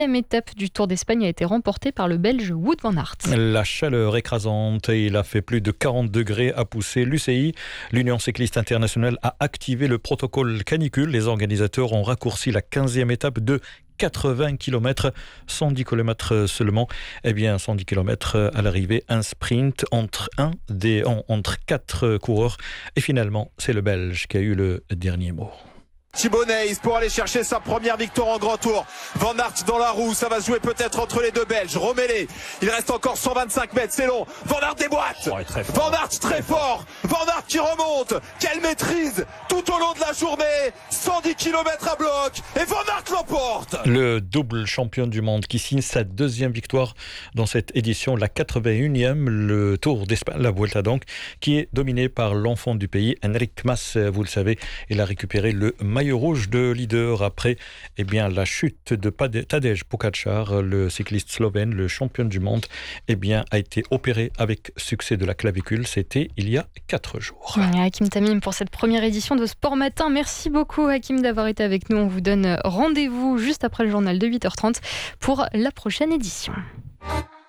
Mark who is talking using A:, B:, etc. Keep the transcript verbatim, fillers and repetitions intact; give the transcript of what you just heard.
A: La étape du Tour d'Espagne a été remportée par le Belge Wout van Aert.
B: La chaleur écrasante, il a fait plus de quarante degrés à pousser. L'U C I, l'Union cycliste internationale, a activé le protocole canicule. Les organisateurs ont raccourci la quinzième étape de quatre-vingts kilomètres, cent dix kilomètres seulement. Eh bien, cent dix kilomètres à l'arrivée, un sprint entre un des, entre quatre coureurs. Et finalement, c'est le Belge qui a eu le dernier mot.
C: Thibaut Nys pour aller chercher sa première victoire en Grand Tour. Van Aert dans la roue, ça va se jouer peut-être entre les deux Belges. Romélé, il reste encore cent vingt-cinq mètres, c'est long. Van Aert déboîte.
B: Oh, très
C: Van Aert très fort. Van Aert qui remonte. Quelle maîtrise tout au long de la journée. cent dix kilomètres à bloc et Van Aert l'emporte.
B: Le double champion du monde qui signe sa deuxième victoire dans cette édition, la quatre-vingt-unième, le Tour d'Espagne, la Vuelta donc, qui est dominé par l'enfant du pays, Enric Mas. Vous le savez, il a récupéré le maillot rouge de leader après eh bien, la chute de Tadej Pogačar, le cycliste slovène, le champion du monde, eh bien, a été opéré avec succès de la clavicule. C'était il y a quatre jours.
A: Hakim Tamim pour cette première édition de Sport Matin. Merci beaucoup Hakim d'avoir été avec nous. On vous donne rendez-vous juste après le journal de huit heures trente pour la prochaine édition.